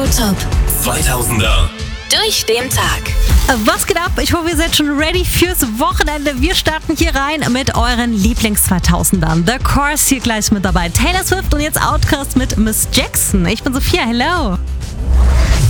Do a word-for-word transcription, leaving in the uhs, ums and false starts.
Top zweitausender. durch den Tag. Was geht ab? Ich hoffe, ihr seid schon ready fürs Wochenende. Wir starten hier rein mit euren Lieblings-zweitausendern. The Course hier gleich mit dabei. Taylor Swift und jetzt Outkast mit Miss Jackson. Ich bin Sophia, hello.